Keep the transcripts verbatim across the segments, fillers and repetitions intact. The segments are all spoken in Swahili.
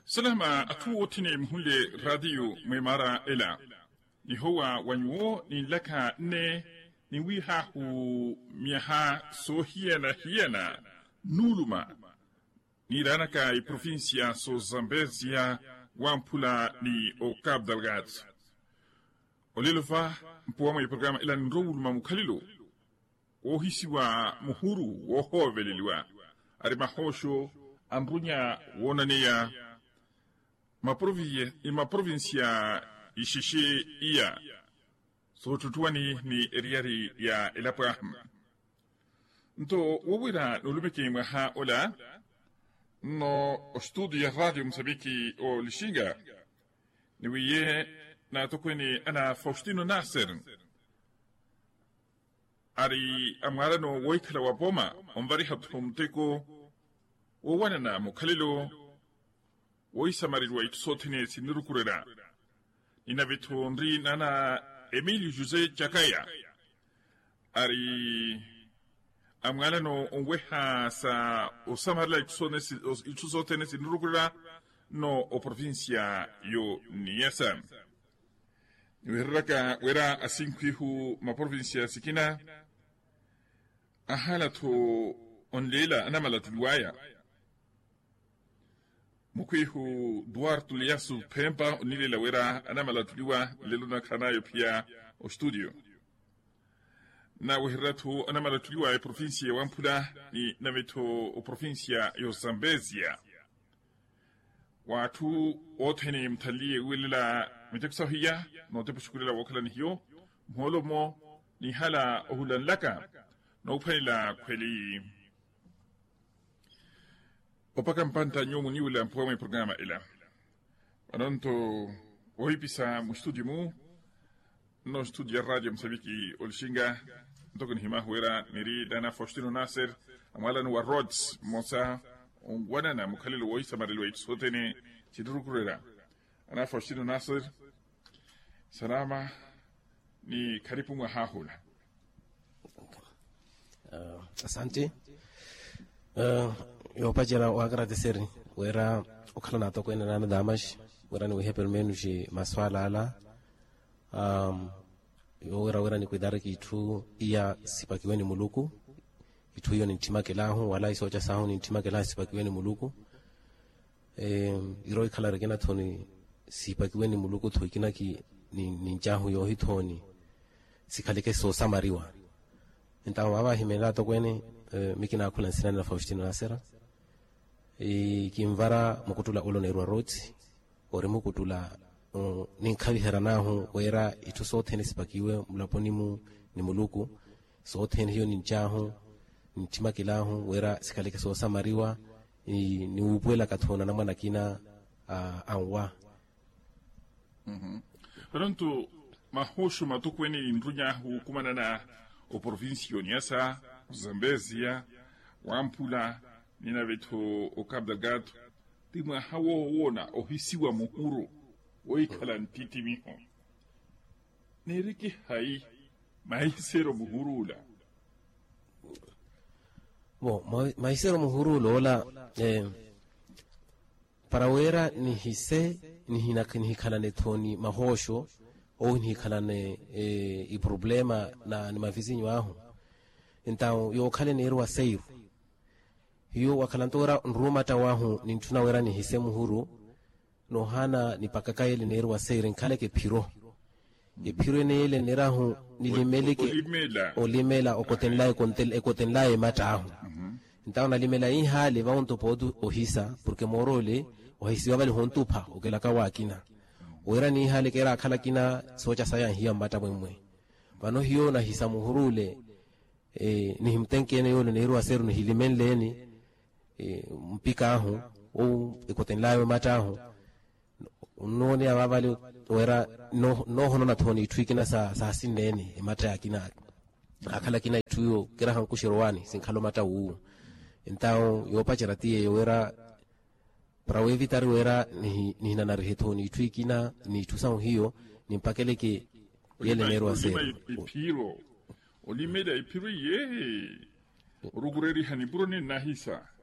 Salama atu tine mhule radio mwemara ela. Ni hoa wanyuo ni laka ne ni wiha hu miaha so hiena hiena nuluma. Ni ranaka i provincia so Zambezia wampula ni o Cabo Delgado. Olilova mpuama i programa ila nrowuluma mukalilo. Ohisiwa muhuru woho veliliwa. Arimahosho ambrunya wonania ma province ima provincia ishishi iya so tutuani ni eriari ya elapaham nto wawira nulumeke mwaha ola no studio ya radio Msabiki o Lishinga niwiye na tokweni ana Faustino Nasser ari amwarano woikala waboma ombari hatumteko wawanana mukalilo Oisamarirwa itusotene sinirukurera. Inavitu nri nana Emilio Jose Chakaya. Ari amgalano onweha sa osamarla itusotene sinirukurera no o provincia yo niasa. Niweraka wera asinkwihu ma provincia sikina. Ahala to onlela anamala tuluwaya. Mukwihu Duarte Liasu Pempa nile la wera anamala tuliwa leluna kanayo pia o studio. Na wehiratu anamala tuliwa e provincia wampula ni naveto o provincia yo Zambezia. Watu otene mtalie uwelila miteksahiya no tepo shukulila wakala ni hiyo. Mholo mo ni hala ohulan laka na upanila kweli Opaka mpanta nyomu niula mpuama i programa ila. Anonto ohipisa mu studio mu no studio radio Msabiki o Lishinga ntoko ni hima huera niri dana Faustino Nasser amwala nuwa Rhodes Mosa ongwana na mukhalilo woisa marilo itusotene chidurukurera. Ana Faustino Nasser salama ni karibu mwa hahula. Uh, asante. Uh, eu pajera o agradecer wera okhala na toko ena na damash wera ni wehe menu ji maswala ala um yo wera wera ni kuidara kitu iya sipakiweni muluku itu hiyo ni ntima kelahu wala isocha sahu ni ntima kelahu sipakiweni muluku eh iro khala regena thoni sipakiweni muluku thoikina ki ni ninjahu yo hitoni sikhaleke so samariwa ntawa baba himela tokweni Uh, mikina akula nsina na Faustino Nasser e kimvara mukutula ulo nerwa roti ore mukutula uh, ninkabihera naho wera itusothene sipakiwe mulaponi mu ni muluku sothene hiyo ninjaho ntimakilahu wera sikaleke so samariwa e, ni upwela kathona na mwana kina uh, anwa mhm Ronto mahosho matukweni ndrunya hukumana na o provincia niasa Zambezia, Wampula, nina veto o Cabo Delgado, tima hawo wona ohisiwa muhuru, oikala ntiti miho. Neriki hai, maisero muhuru ula. Bo, maisero muhuru lola, eh, parawera ni hise, ni hinakala netoni mahosho, o ni hikala ne eh, i problema na ni mavizinyo waho. Então yo khale nerwa seiru yo wakalantora nrumata wahu nintuna wera ni hisemu huru no hana ni pakakaye le nerwa seiru khale ke phiro e phiro ne ele nerahu nilimeleke olimela okotenlae kontel ekotenlae matahu então na limela in hale va onto podu ohisa porque morole ohisiwa bali hontupa okela ka wakina wera ni hale kera khala kina socha saya hiya mata mwemwe bano hiyo na hisamu hurule eh ni himtenkene yole ne irwa seru ni hilimenleni eh mpika ahu o ekotenlawe matahu unone ababali wera no no hono na thoni twikina sa sa sinene mata yakina akala kina tuyo kira hankushirwani sinkhalo mata u entao yo pacharatie wera para evitar wera ni ni na rehethoni twikina ni tusao hiyo ni mpakeleke yele nerwa seru olimeda ipiri ye Rugureri haniburo ni nahisa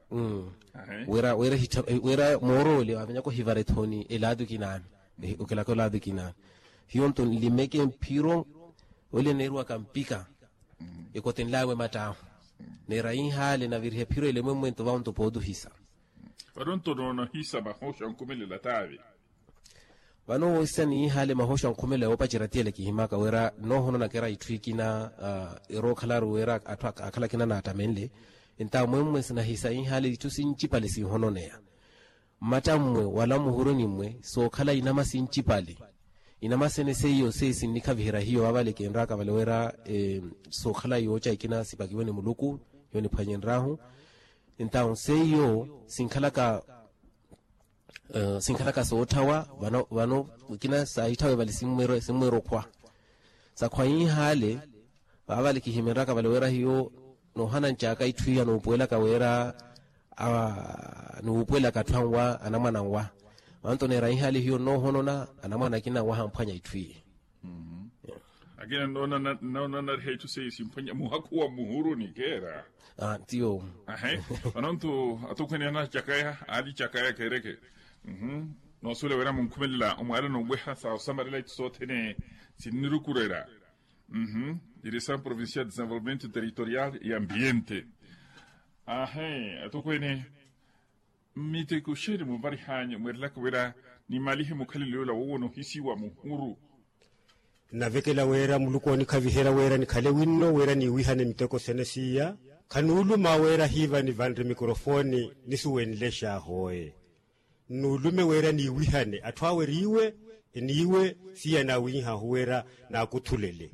mm wera wera hita wera morole abanya ko hivare thoni eladu kinan ukela ko ladu kinan hiyon ton limeke mpiro ole nerwa kampika ikoten lawe mata ne rain hale na virhe piro ile momento va onto podu hisa Paronto non hisa ba hosha nkumele la tavi bano isani hale mahosha nkumele opa chiratele kihimaka wera no hono na kera itwikina uh, ero khalaru wera atwa akala kina na tamenle inta mwemwe sina hisa in hale tusinchipale si hono ne matamwe wala muhuroni mwe so khala inama sinchipale inama sene seyo sesi nikavihira hiyo abale kenraka bale wera e, so khala yocha ikina sipakiwene muluku yoni phanyenrahu inta seyo sinkhalaka Uh, sinkhalaka so tawa bano bano kina sa itawe bali simwero simwero kwa sa kwa yin hale babali kihimeraka bale wera hiyo no hana nchaka ithuya no upwela ka wera a no upwela ka thwangwa anamana ngwa bantu ne rai hale hiyo no hono na anamana kina wa hamphanya ithuye mhm yeah. Agina no na no na na hetu sei simphanya muhakuwa muhuru ni kera ah tio ahe bantu atukene na chakaya ali chakaya kereke Mhm. No sule wera munkumela umwala no bweha sa osamarela tsotene sinirukurera. Mhm. Direção Provincial de Desenvolvimento Territorial e Ambiente. Ahe, atokwene mite kushiri mubari hanyo mwerla kwera ni malihe mukhalilo la wono hisi wa muhuru. Na vekela wera muluko ni kavihera wera ni kale winno wera ni wihane miteko senesiya kanulu mawera hiva ni vandre mikrofoni nisuwenlesha hoye. Nulume wera ni wihane atwawe riwe niwe siya na wiha huwera na kutulele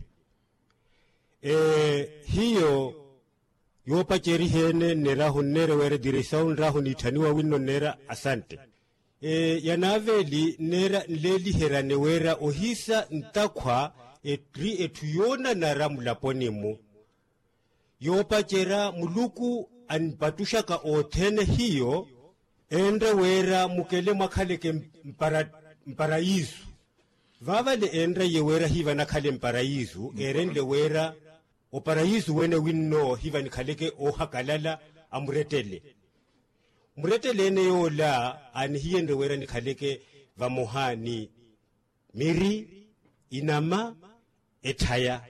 e hiyo yopa cheri hene nerahu nere wera diresaun rahu nitaniwa winno nera asante e yanaveli nera nleli herane wera ohisa ntakwa etri etuyona na ramula ponimu yopa chera muluku anpatusha ka otene hiyo endre wera mukele makhaleke mpara mparaizu vava le endre ye wera hiva na khale mparaizu eren le wera o paraizu wene winno hiva ni khaleke o hakalala amuretele muretele ne yola ani hiende wera ni khaleke va mohani miri inama etaya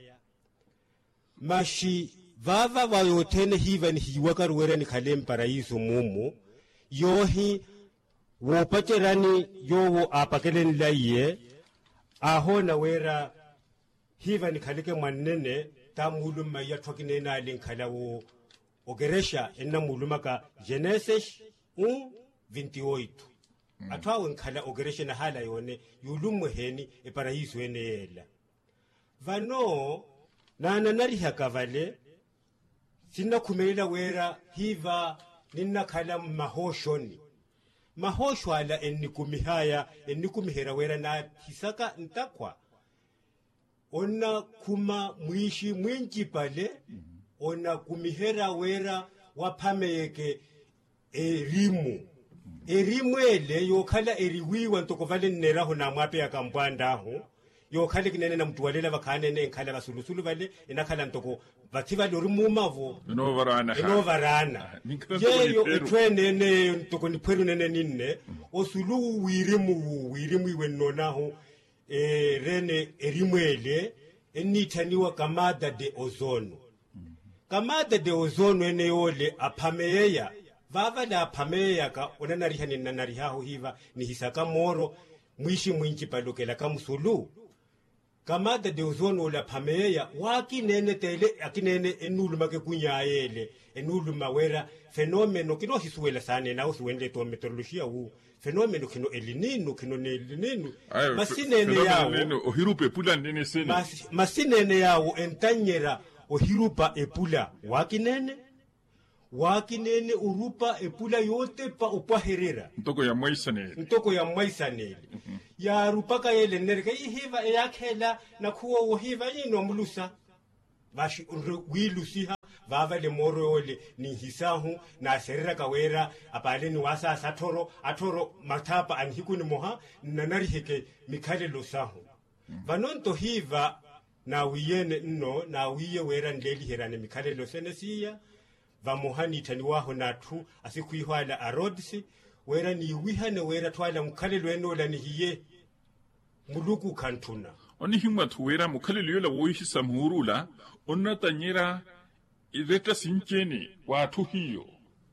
mashi vava vayotene hiva ni hiwaka wera ni khale mparaizu mumu yohi wopacherani yowo apakelen laiye aho na wera hiva ni khalike mwanene tamuluma ya thokine na linkhala wo ogeresha enna muluma ka Genesis one twenty-eight mm. Atwa nkhala ogeresha na hala yone yulumu heni e paraiso ene yela vano nana nari hakavale sinna kumeila wera hiva nina khala mahoshoni mahosho ala enikumihaya enikumihera wera na hisaka ntakwa ona kuma mwishi mwinji pale ona kumihera wera wapameyeke erimu erimu ele yokhala eriwiwa ntokovale neraho na mwape akambwandaho yokhale kinene na mtuwalela vakhanene nkhala vasulusulu vale enakhala ntoko vativa lori mumavo no varana no varana yeyo etwenene ntoko ni pheru nene ninne osulu wirimu wirimu iwe nonaho eh rene erimwele enithaniwa kamada de ozono kamada de ozono ene yole aphameya vava la aphameya ka onana rihani nanarihaho hiva ni hisaka moro mwishi mwinchi palokela kamusulu kamada de ozono la phameya waki nene tele akinene enuluma ke kunyayele enuluma wera fenomeno kino hisuwela sane na usuwende to meteorologia wu fenomeno kino elinino kino nelinino masinene yawo ohirupe pula nene sene mas, masinene yawo entanyera ohirupa epula waki nene waki nene urupa epula yote pa upaherera ntoko ya mwaisanele ntoko ya mwaisanele mm-hmm. ya rupaka yele nereka ihiva eyakhela nakhuwa wohiva ino mulusa vashi wilusiha vava le moro yole ni hisahu na serera kawera apale ni wasa sathoro athoro mathapa anhikuni moha nanariheke mikhale losahu mm. vanonto hiva na wiyene nno na wiye wera ndeli herane mikhale losenesiya vamuhanita ni waho natu asikuihwala arodsi wera ni wihane wera twala mukale lwenola ni hiye muluku kantuna oni himwa tuwera mukale lyola woihisa muhurula onna tanyera ireta sincheni watu hiyo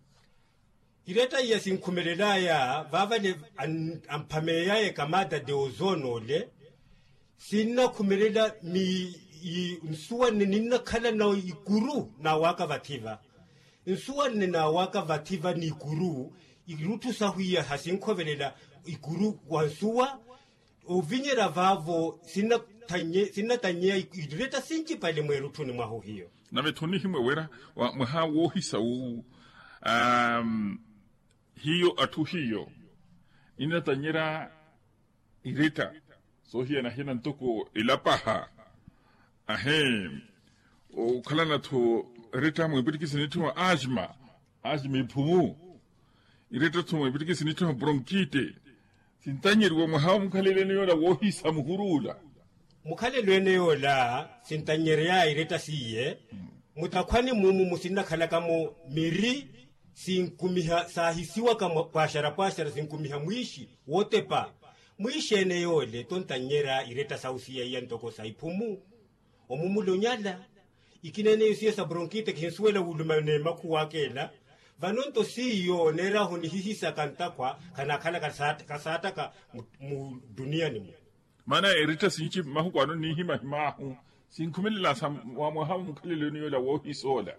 ireta iya sinkumelelaya vavale ampameya e kamada de ozono le sinna kumelela mi nsuwa nina kala na iguru na waka vativa nsuwa nina waka vativa ni iguru irutu sahuya hasinkovelela iguru wansuwa uvinyera vavo sinna tanye sinna tanye ireta sinchi pale mwerutu ni mwaho hiyo na vetoni himwe wera wa mwaha wohisa u um, hiyo atu hiyo ina tanyera ireta so hiya na hina ntoko ilapaha ahe o kalana to reta mu ibiriki sinitwa asthma asthma ipumu ireta to mu ibiriki sinitwa bronchite sintanyeri wo mwaha mukhalele yola wohisa muhurula mukhalelwe neyola sintanyeri ya ireta siye mutakwani mumu musina khalakamo miri sinkumiha sahisiwa kama pashara pashara sinkumiha mwishi wote pa mwishene yole tontanyera ireta sausia ya ntoko saipumu omumulonyala ikinene yosiesa bronchite kinsuela ulumane makuwakela vanonto siyo nera honi hihisa kantakwa kana kala kasata kasata ka mu dunia ni mu mana ireta sinchi mahukwano ni hima himahu sinkumilila sam wa mwahamu mukhalele niyola wohisola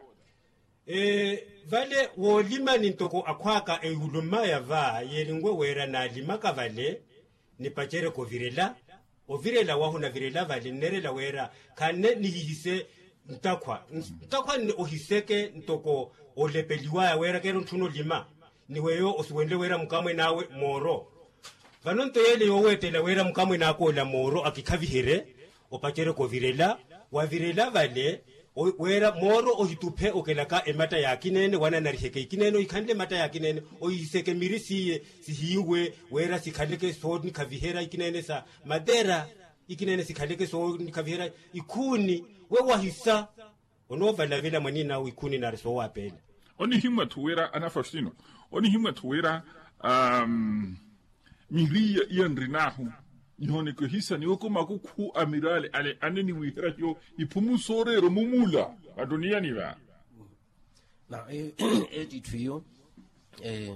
Eh vale wolima nintoko akwaka e uluma ya va yeringwe wera na limaka vale ni pachere ko virela o virela waho na virela vale nerela wera kane ni hise ntakwa ntakwa ni ohiseke ntoko olepeliwa ya wera kero ntuno lima ni weyo oswende wera mukamwe nawe moro vanonto yele yo wetela wera mukamwe nako la moro akikavihere opachere ko virela wa virela vale wera moro ohitupe okelaka emata yakinene wana nariheke ikinene ikhandle mata yakinene oiseke mirisiye sihiwe wera sikhaleke soni kavihera ikinene sa madera ikinene sikhaleke soni kavihera ikuni we wahisa onova lavela manina ikuni nariso wapela oni himwa tuwera anafastino oni himwa tuwera um miriya iandrinahu nihone ko hisa ni okoma ku amirale ale aneni wihera yo ipumu sorero mumula adunia ni va na e editio eh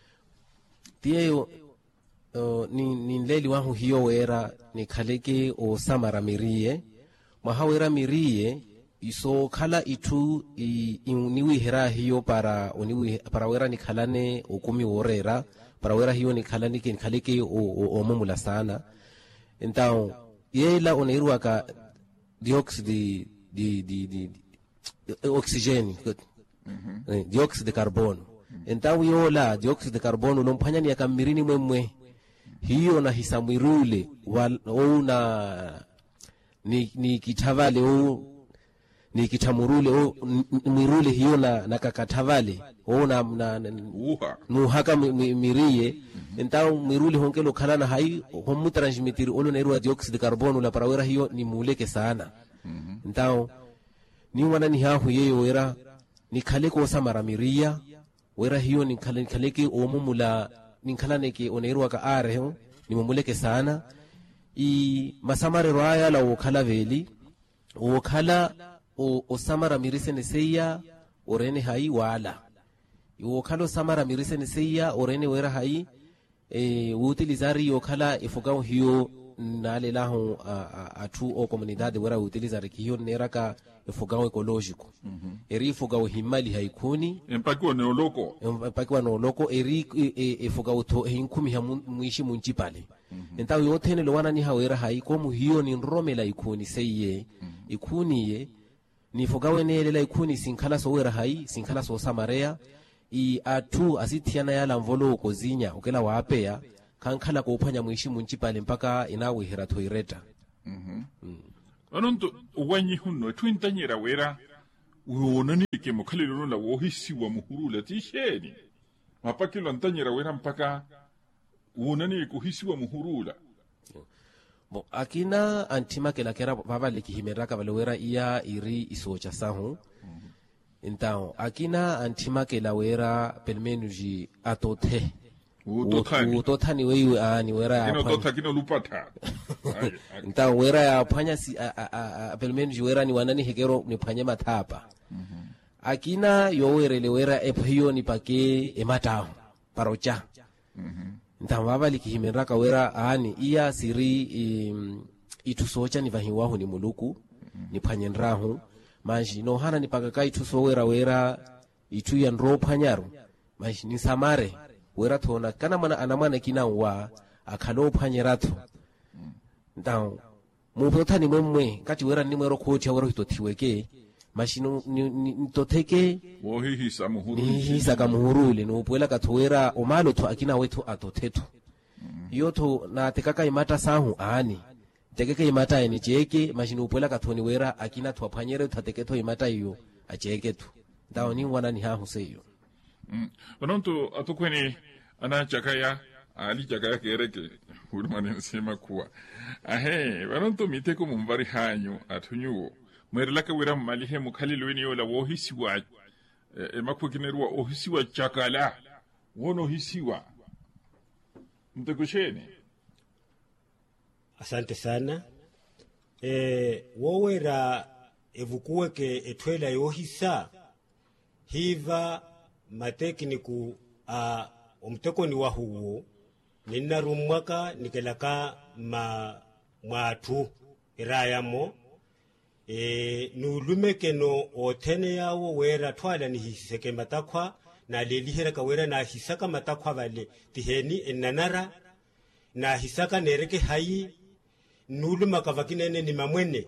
tiyo ni ni leli wangu hiyo wera ni khaleke o samara mirie mahawera mirie iso khala itu ni wihera hiyo para oni para wera ni khalane okumi worera para wera hiyo ni khalane ken khaleke o mumula sana. Então, ela onirua ka dióxido de de de, de, de oxigênio, mm-hmm. dióxido de carbono. Mm-hmm. Então, yola dióxido de carbono não panha ni akamirini mwemwe. Hiyo na hisamwirule au na ni ni kitavale au ni kitamurule au mirule hiyo na na kakatavale au na na uha nuhaka mirie. Então miruli honkelo khalana hai homu transmitir olo nerua dioxide de carbono la parawera hiyo ni muleke sana. Então ni wana ni hahu yeyo wera ni khaleko samara miria wera hiyo ni khaleke omumula ni khalane ke onerua ka are ho ni mumuleke sana i masamare roaya la okhala veli okhala o osamara mirise ne seya orene hai wala okhalo samara mirise ne seya orene wera hai e utilizari yo khala ifugao hiyo nalelaho atu o comunidade wera utilizari hiyo neraka ifugao ecológico mm-hmm. eri ifugao himali haikuni empaki ne oloko empaki no oloko eri ifugao to hinkumi ha muishi munchi pale mm-hmm. Entawo yote ne lwana ni hawera haiko mu hiyo ni nromela ikuni seye mm-hmm. ikuni ye ni ifugao ne lela ikuni sinkhala so wera hai sinkhala so samarea i atu asitiana yala mvolo kozinya ukela wapea kankhala ko uphanya mwishi munchi pale mpaka inawe hera toireta mhm mm anonto wanyi hunno twintanyera wera uona ni ke mukhalelo la wohisiwa muhurula tisheni mapakilo ntanyera wera mpaka uona ni kuhisiwa muhurula bo akina antima kela kera baba lekihimeraka balowera iya iri isocha sahu Então, akina antimakela wera pelmenuji atothe. Utotani. Utotani wewe a ni wera ya Kino tota kino lupata. Então, wera ya panya si pelmenuji wera ni wanani hegero ni panya matapa. Akina yo wera le wera ephiyo ni pake emataho parocha. Então, baba likihimera ka wera ani iya siri itusocha ni vahiwahu ni muluku ni panyenrahu. Manji no hana ni pakakai ituso wera wera itu ya nro panyaru. Manji ni samare wera tona kana mana anamana kina wa akalo panyerato. Ndao mupota ni mwemwe kati wera ni mwero kocha wero hitotiweke. Manji no nitoteke wohi hisa muhuru ni hisa kamuhuruli no upwela katowera omalo to akina wetu atotetu. Yoto na tekaka imata sahu aani. Tekeke imata ni cheke mashinu upwela katoni wera akina tuwapanyere utateketo imata iyo acheke tu. Ndao ni wana ni hahu seyo. Mm. Wanonto atukweni ana chakaya ali chakaya kereke huduma nisema kuwa. Ahe, wanonto miteko mumbari hanyu atunyuo. Mwerelaka wera malihe mukali lueni yola wohisiwa e, emakuwa kinerua ohisiwa chakala. Wono hisiwa. Mtekusheni. Asante sana. Eh, wowera evukuweke etwela yohisa hiva matekniku a omtekoni wa huo nina rumwaka nikelaka ma mwatu irayamo e nulumeke no otene yawo wera twala ni hiseke matakwa na lelihera ka wera na hisaka matakwa vale tiheni enanara na hisaka nereke hayi nulumaka vakinene ni mamwene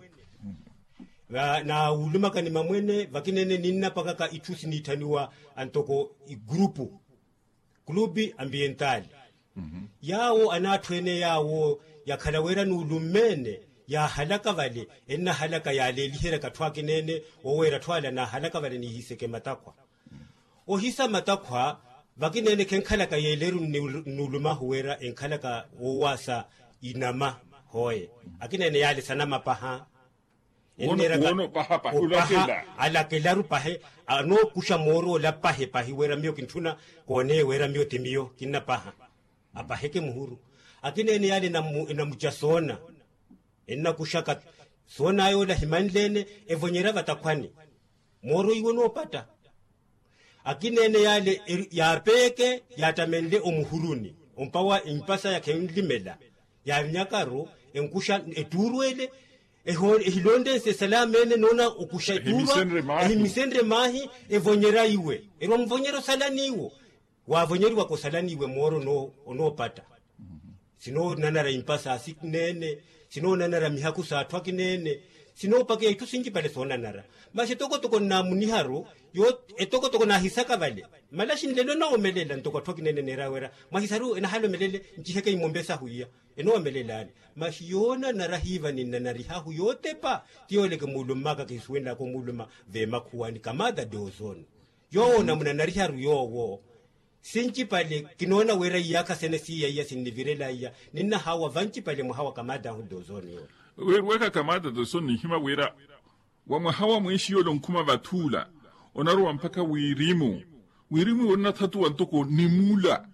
na ulumaka ni mamwene vakinene ninna pakaka itusi nitaniwa antoko igrupu klubi ambientali mm -hmm. Yawo anatwene yawo yakalawera nulumene ya halaka vale enna halaka ya lelihera katwakinene owera twala na halaka vale ni hiseke matakwa mm -hmm. Ohisa matakwa vakinene kenkalaka yeleru nuluma huwera enkalaka owasa inama hoye akina ne yale sana mapaha Wono wono paha paha ulakela alakelaru pahe ano kusha moro la pahe pahi wera mio kintuna kone wera mio timio kinna paha apaheke muhuru akina ne yale na na mujasona enna kushaka sona yo la himanlene evonyera vatakwani moro iwo no pata akina ne yale ya peke yatamende omuhuruni ompawa impasa ya kendimela ya nyakaro enkusha eturwele ehon ehilonde se salamene nona ukusha turwa ehimisendre mahi evonyera iwe ero mvonyero salaniwo wa vonyeri wako salaniwe moro no onopata sino nanara impasa asiknene sino nanara mihaku sa twakinene sino pake itusingi pale sona nara mashe toko toko na muniharo yo etoko toko na hisaka vale malashin lelo na omelela ntoko twakinene nerawera mahisaru ena halo melele njiheke imombesa huya eno omelelani mashiona narahiva ninna narihahu yote pa tioleke mulumaka kiswenda ko muluma vema kuwani kamada dozon yo na muna nariharu yowo sinchi pale kinona wera yaka senesi ya ya sinivirela ya ninna hawa vanchi pale muhawa kamada hu dozon yo weka kamada dozon ni hima wera wa muhawa mwishi yolo nkuma batula onaruwa mpaka wirimu wirimu wana tatu wantoko nimula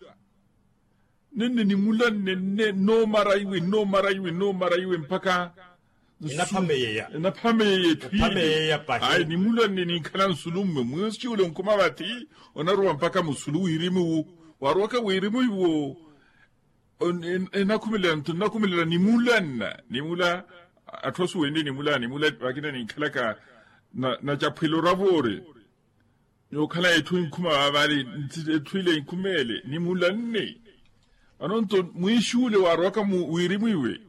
nene nimula nene no maraiwe no maraiwe no maraiwe mpaka inapameya inapameya pameya pahi ai nimula nene kalan sulumu mwishi yolo nkuma bati onaruwa mpaka musulu wirimu waruwaka wirimu wo enakumila ntu nakumila nimula na nimula atwasu wende nimula nimula wakina ni kalaka na na japilo ravore yo kala etu nkuma babali etwile nkumele nimula nne anonto mwishule waroka mu wirimwiwe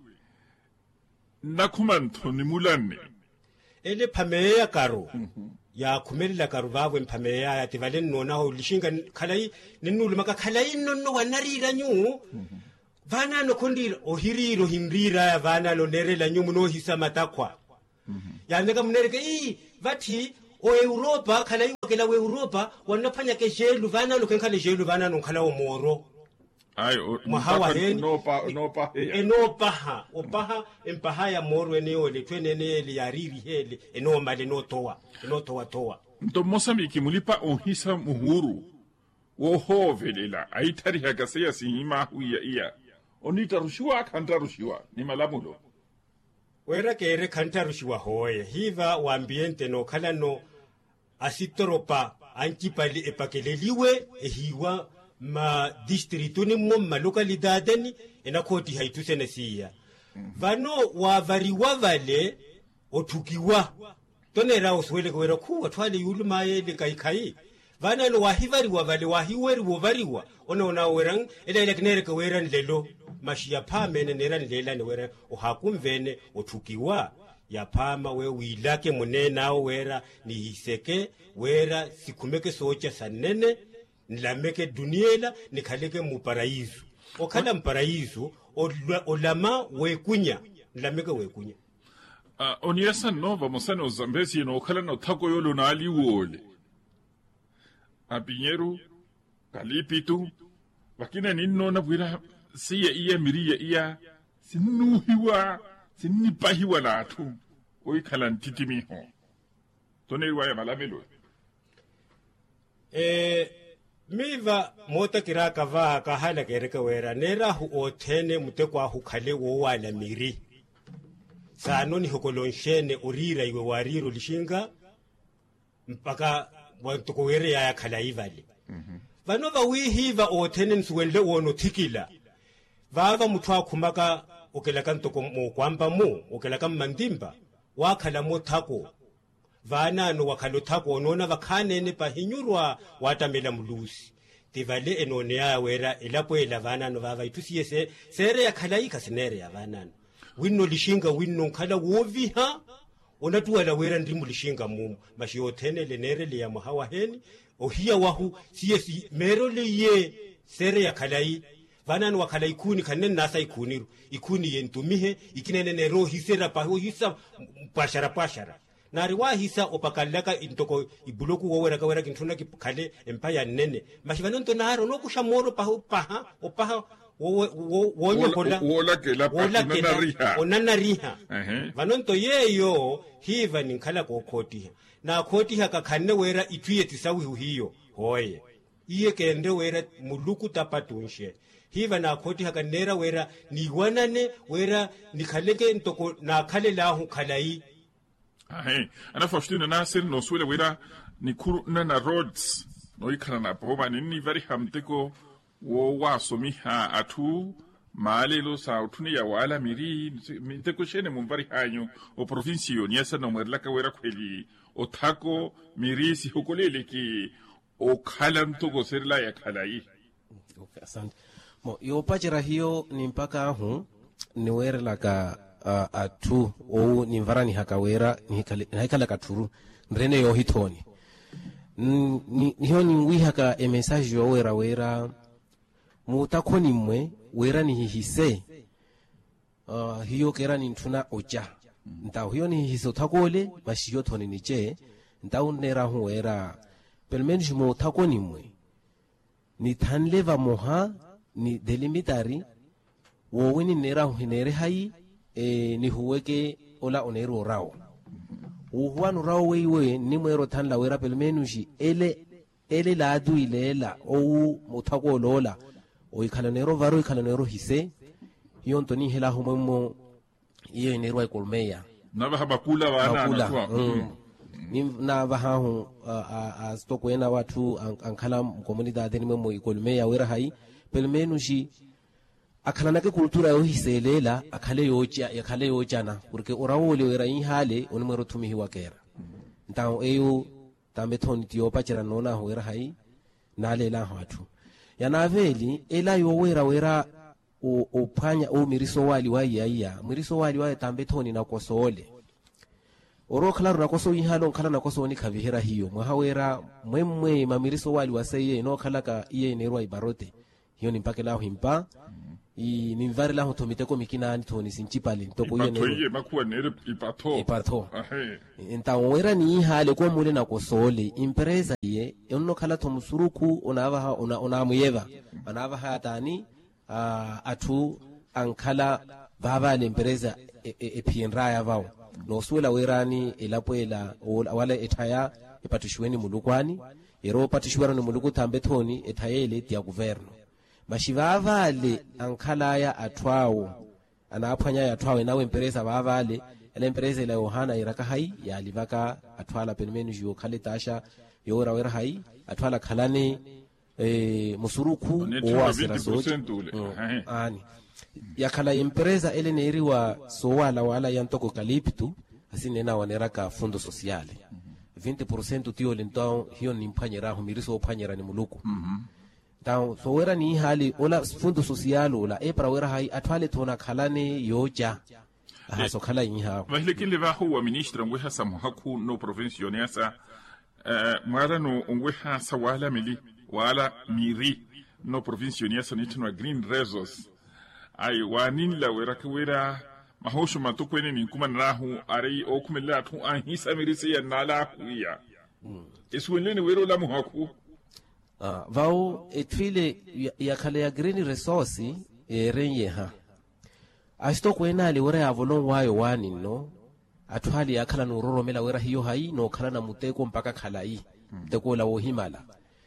nakumanto nimula nne ele pameya karo mm -hmm. Ya kumelila karo vavwe mpameya ya tivale nona ho lishinga kalai ninulu maka kalai nonno wanarira nyu mm -hmm. Vana no kondira ohiriro himrira ya vana lo nerela nyu muno hisa matakwa mm -hmm. Ya ndeka mnereke ii vati o Europa kalai wakela we Europa wanapanya ke jelu vana lo kenkale jelu vana no kala o moro ai mahawa heni no pa no pa eno paha opaha empaha ya moro ene ole twenene ele ya riri hele eno male no toa eno toa toa Nto Mozambique mulipa onhisa muhuru. Woho velela. Aitari hagaseya sihima huya iya. Onita rushiwa kanta rushiwa. Ni malamulo. Wera kere kanta rushiwa hoye. Hiva wambiente no kala no asitoropa ankipali epakeleliwe ehiwa ma districtuni mo ma localidadeni ena koti haitusene siya. Vano wavariwa vale otukiwa. Tonera oswele kwera kuwa twale yuluma yele kai kai. Vana no wahivari wavale wahiweri wovariwa. Ona ona werang ela ila kinere kwera nlelo mashia pamene nera nlela ne wera ohakumvene otukiwa. Ya pama we wilake munena wera ni hiseke wera sikumeke socha sanene nilameke duniela nikaleke mu paraiso okala mparayiso olama wekunya nilameke wekunya uh, oniasa nova mosana ozambesi no okala no tako yolo na aliwole apinyeru kalipitu wakina ninno na bwira siya iya miriya iya sinuhiwa sinipahiwa latu oikala ntitimiho toneriwa ya malamelo eh miva mota kiraka va ka hala kereka wera nera hu othene mutekwa hu khale wo wala miri sano ni hokolonshene urira iwe wariro lishinga mpaka wantoko were ya khala ivali mhm vano va wi hiva othene nsuwele wono thikila vava muthu akhumaka okela ka ntoko mo kwamba mo okela ka mandimba wakhala mo thako vana no wakhalo thako nona vakhanene pahinyurwa watamela mulusi tivale enone ya wera elapo ela vana no vava itusiye se sere ya khala ikasinere ya vana winno lishinga winno khala woviha onatuwala wera ndimu lishinga mumu mashiyothene lenere le ya mahawa heni ohiya wahu siye si mero le ye sere ya khala vana no wakhala ikuni kanene nasa ikuniru ikuni yentumihe ikinene ne rohisera paho hisa pashara pashara nari wahisa opakalaka intoko ibuloku wowera kawera kintuna kikhale empire nene mashivano ntonaro nokusha moro paho paha opaha wonyokola wola kela pakina riha onana riha vanonto yeyo hiva ninkhala ko khoti na khoti haka khanne wera ithuye tisawi hiyo hoye iye kende wera muluku tapatunshe hiva na khoti haka nera wera niwanane wera nikhaleke ntoko na khale lahu khalai Ahe, ana fashtina na sir no swele wera ni kuru na na roads no ikana na poba ni ni very hamteko wo waso miha atu malelo sa utuni ya wala miri miteko shene mumbari hanyo o provincio ni asa no merla ka wera kweli o tako miri si hokolele ki o khalanto go serla ya khalai. Okay, asante. Mo yo pachira hiyo ni mpaka hu ni wera la ka Uh, atu ou ni mvarani hakawera ni haikala katuru ndrene yo hitoni ni hiyo ni ngwi haka e message yo wera wera mutakoni mwe wera ni hihise uh, hiyo kera ni ntuna oja nta hiyo ni hiso takole mashiyo thoni ni je nta unera hu wera pelmenji mutakoni mwe ni thanleva moha ni delimitari wo wini nera hu hinere hai e ni huweke ola onero rao uhuanu rao weiwe ni mwero tanla wera pelmenushi ele ele la adu ilela ou mutako lola o ikanero varo ikanero hise hiyo ntoni hela humemo iyo inero ikolmeya na bahaba kula wana anatwa mm. ni na bahahu a stoko ena watu ankala comunidade ni memo ikolmeya wera hai pelmenushi akhala nake kultura yo hiselela akhale yocha yakhale yochana porque orawole wera inhale onimero thumihi wakera ntawo eyo tambe thoni tiyo pachira nona wera hai nalela hatu yanaveli ela yo wera wera o ophanya o miriso wali wayaya miriso wali waye tambe thoni na kosole oro khala na koso inhalo khala na koso ni khavihera hiyo mwahawera mwemwe mamiriso wali waseye no khala ka iye nerwa ibarote hiyo ni mpake lao himpa i nimvari la hotomiteko mikina antoni sinchipali ntoko yene ipatoye makuwa nere ipato ipato ahe enta wera ni hale ko mule na kosole impreza ye onno khala tomusuruku onava ha ona onamuyeva anava ha tani uh, atu ankhala baba le impreza epinra ya vao no suela werani elapoela wala etaya ipatishiweni mulukwani ero patishiwera ni muluku tambe thoni ethayele dia governo mashivavale ankhalaya atwawo anaphwanya yatwawo nawe empresa bavale ele empresa la Yohana iraka hai ya livaka atwala penmenu jo khale tasha yora wera hai atwala khalane eh musuruku owasira soje ani yakhala empresa ele neriwa sowala wala yantoko kaliptu asinena waneraka fundo sociale vinte por ciento tio lentão hiyo ni mphanyera humiriso ophanyera ni muluku mhm então so wera ni hali ola fundo social ola e para wera hai atwale thona khalane yoja aha so khala inha mahlikile va huwa ministra ngwe hasa muhaku no province yonesa eh mara no ngwe hasa wala mili wala miri no province yonesa ni tino green resource ai wanin la wera kwera mahosho matukwene ni kuma nahu ari okumela tu anhisa mirisi ya nala kuya isweleni wero la muhaku ah vao etfile ya khala ya green resource erenye ha asto kwena ali wera avolon wayo wani no atwali yakhala no roromela wera hiyo hai no khala na muteko mpaka khala hii muteko la wohimala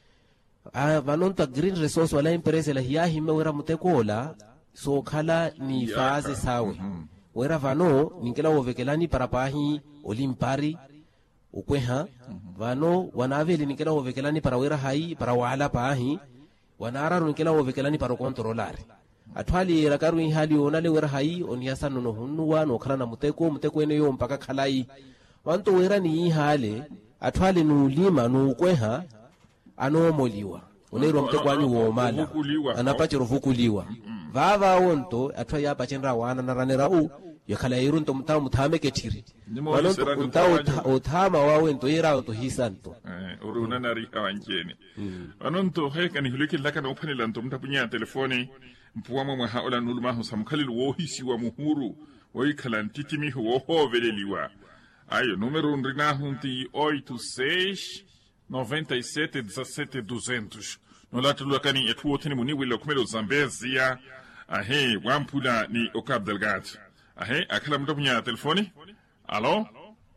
ah vanonta green resource wala impresa la hiya hime wera muteko la so khala ni faze sawe wera vano ningela wovekelani para pahi olimpari ukweha vano wanaveli ningela wovekelani para wera hai para wala pahi wanara ningela wovekelani para controlare atwali rakaru hali onale wera hai oniasa no hunwa no khala na muteko muteko ene yo mpaka khalai wanto wera ni hale atwali no lima no ukweha anomoliwa onero muteko ani wo mala anapache ruvukuliwa vava wonto atwa yapa chenra wana naranera u yakhala irunto mtamu mthame ketiri walonto untao uthama wawento ira to hisanto eh uruna nari awanjeni anonto heka ni huliki laka na uphanela nto mtapunya telefoni mpuwama mwa haola nuluma husamkhalil wohisi wa muhuru woikhala ntitimi ho hoveleliwa ayo numero nrina hunti oito seis noventa e sete dezessete duzentos no latu lakani etuoteni muniwilo kumelo Zambezia ahe wampula ni Okab Delgado ahe akhala mtapunya telefoni alo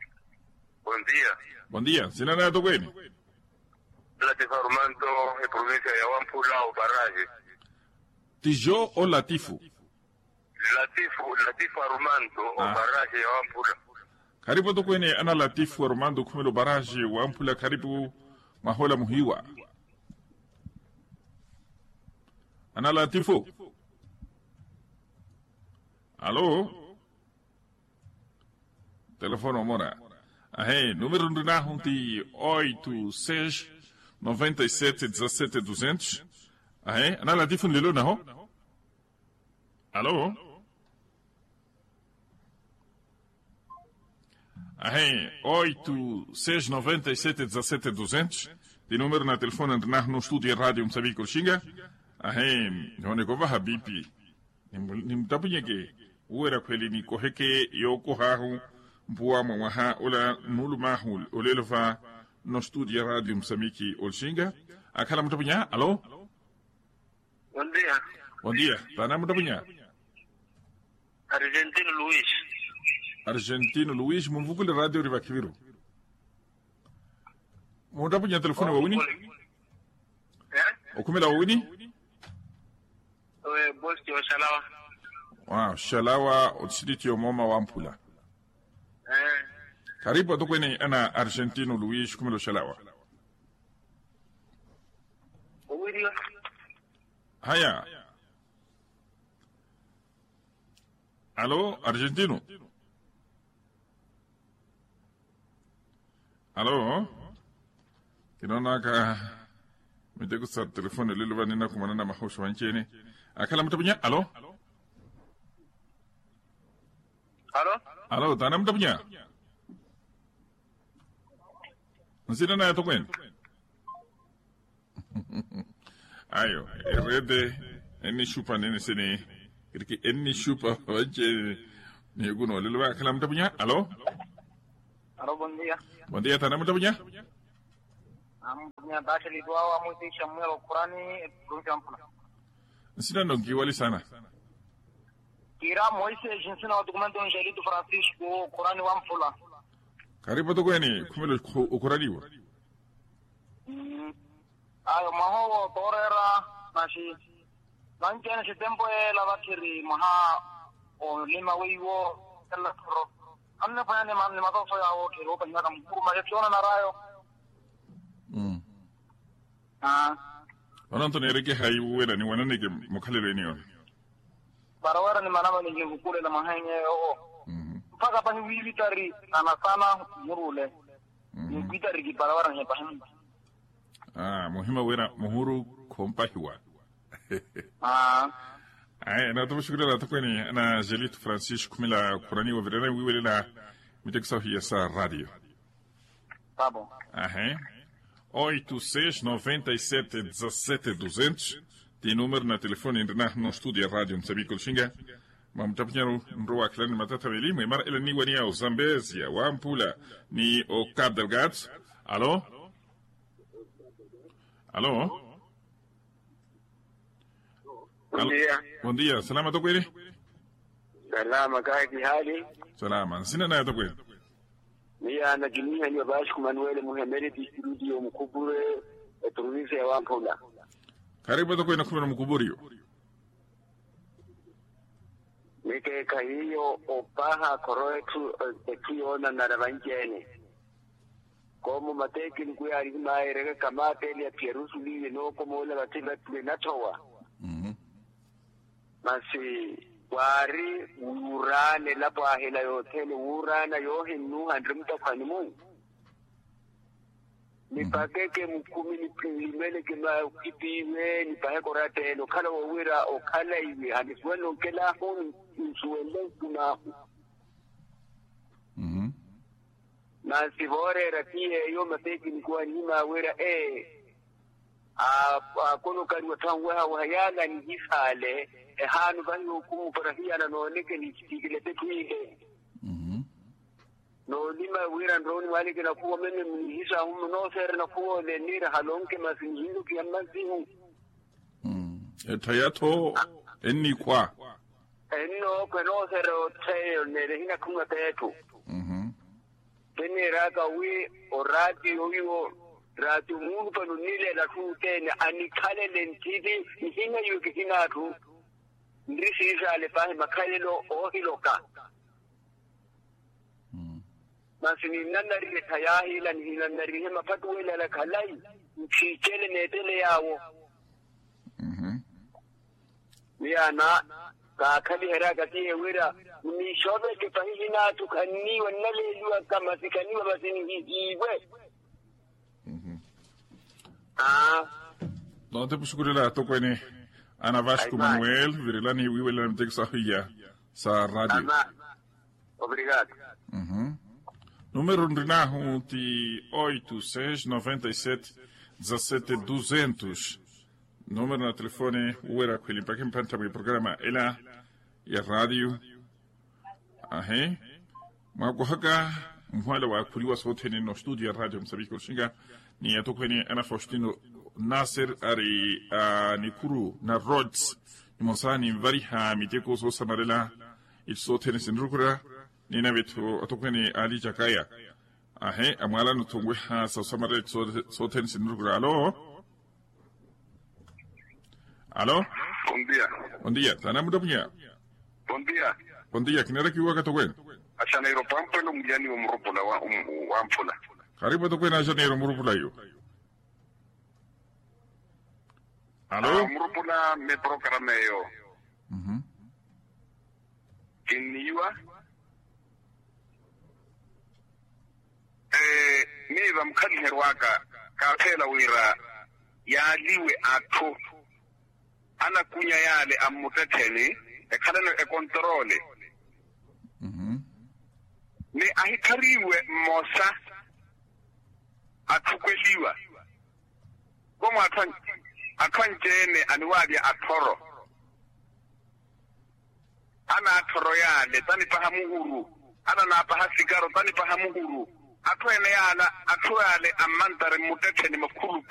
buen dia buen dia sina na to kweni Latifu Armando e provincia ya Wampula o Baraje Tijo o Latifu Latifu Latifu Armando o ah. Baraje ya Wampula karibu to kweni ana Latifu Armando kumelo Baraje Wampula karibu mahola muhiwa ana Latifu alo telefono mora ahe número ndina hunti oito seis noventa e sete dezessete duzentos ahe ana Latifu lelo naho alo ahe oito seis noventa e sete dezessete duzentos di número na telefone ndina no studio radio Msabiko Xinga ahe hone kova habipi nimtapunyeke uwera kweli ni koheke yoko hahu mpuwa mwaha ola nulu mahu olelova no studio radio Msamiki Olshinga akala mtapunya alo buen dia buen dia tana mtapunya Argentino Luis Argentino Luis mvukule radio rivakiviru mtapunya telefoni wa wini eh okumela wa wini oe bosti wa Shalawa wow Shalawa otsiti yo mama Wampula eh karibu atokweni ana Argentino Luis kumelo Shalawa owirio haya alo Argentino alo kinona ka miteko sa telefone lelo banena kumanana mahosho wancheni akala mtapunya alo alo alo tana mtapunya nsina na tokwen ayo rede eni shupa nene sene kiriki eni shupa wache ni guno lelo akala mtapunya alo alo buen dia buen dia tana mtapunya ampunya basi lidwa muti Samuel Qurani provincia Wampula nsina ndongi wali sana kira Moise jinsina documento Angelito Francisco Qurani Wampula karibu tokweni kumelo ukuraliwa Mm. Ayo maho torera nashi. Nanjana si tempo e la bakiri maha o lima wiwo kala toro. Anna pa ne man ma to so ya o kiro pa ngam kurma je chona na rayo. Mm. Ah. Wananto ne reke hayu wena ni wanane ke mukhalelo ni yo. Barawara ni manama ni ngukule na mahenge o. Mhm. Paka pa ni vitari sana sana murule. Ni vitari ki barawara ni pa hin. Ah, muhima wena muhuru kompahiwa. Ah. Ai, na to shukura la takweni ana Jelito Francisco kumila kurani wa virana wiwele na miteksa hiya sa radio. Tá bom. Aham. oito seis noventa e sete dezessete duzentos. Tem número na telefone na no estúdio a rádio Msabi Kulshinga. Mamtapinyaru nroa klani matata veli mwemar ele ni wania o Zambezia wa Ampula ni o Cabo Delgado. Alô? Alô? Bom dia. Bom dia. Salama tokweli? Salama kaki hali. Salama. Sina na tokweli. Mia na jumuiya ni bashi Manuel Muhammad studio mkubure province ya Ampula. Karibu tokweli na kuna mkuburio. Mike kahiyo opaha koroetu ekiona na rabanjene. Como mateki nikuya alima erega kamate ya pierusu liye no como la batila tulinatowa. Mhm. Masi wari urane lapo ahela yote ni urana yohe nu andrimta kwa nimu. Nipakeke mkumi nipilimele kima ukipiwe nipahe korate no kala wawira o kala iwe hanifweno kela hon nsuwele kunahu. Mhm. Masi vore rakie yo mateki nikuwa nima wira eh a kono kari watangwa wahayana ni hisale ehanu banyo kumu parahia na nooneke ni kitikile tekile. Mhm. No lima wira ndroni wali kina kuwa mene mhisa humu no sere na kuwa le nira halonke masinjizu kiyamazi hu. Mhm. Etayato enni kwa. Eno kwa no sere o teo nere hina kuma tetu. Mhm. Tene raka wi o rati yoyo rati mungu panu nile la tutene anikale lentidi hina yuki hina tu. Ndisi isa alepahe makalelo o hiloka. Mhm. Masini nanari tayahi lan hinanari hema patu wela la kalai mchichele netele yawo. Mhm. Miyana ka kali hera kati wira ni shobe ke pahina tu kanni wanale lua kama sikani basini hiwe. Mhm. Ah, Don't te pushukuri la tokwene ana Vasco Ai, vai. Manuel virilani wiwele na mteksa hiya sa radio. ama. Obrigado. Mhm. Número ndrinahu ti oito seis noventa e sete dezessete duzentos. Número na telefone uera kweli para quem panta mi programa ela ya radio. Ahe. Mwako haka mwala wa kuliwa sote ni no studio ya radio Msabi Kulshinga ni atokweni ana Faustino Nasser ari uh, Nikuru na Rhodes ni monsani variha miteko so samarela il sote ni sinrukura ni na vitu atokweni Ali Jakaya. Ahe amwala no tongwe ha so samarela sote ni sinrukura. Alo? Alo? Bom dia. Bom dia. Tana muda punya. Bom dia. Bom dia. Kinara kiwa katokweni. Achana iro pampelo mjani wa mrupula wa um, wa mpula. Karibu tokweni na janeiro murupula yo. Alo? Ah, mrupula me programa yo. Mhm. Kiniwa. Eh, niva mkali herwaka kapela wira yaliwe atho. Ana kunya yale amutetele ekhalano e controle. Mhm. Ni ahikariwe mosa athukweliwa. Komo athan athanjene aniwabya athoro. Ana athoro yale tani pahamuhuru. Ana na pahasigaro tani pahamuhuru. Atwene yana atwale amantare muteteni makulu